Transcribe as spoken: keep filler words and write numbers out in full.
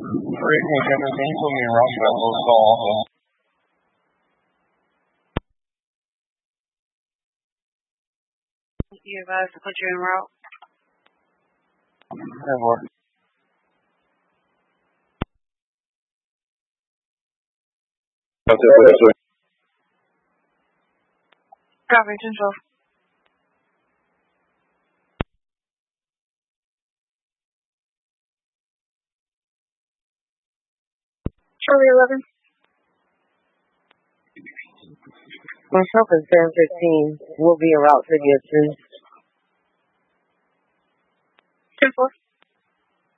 Freaking can you put me in route for that little stall? You advise to put you en route. That works. Copy, ten twelve. Charlie eleven. Myself and Sam fifteen will be en route to Gibson. ten four.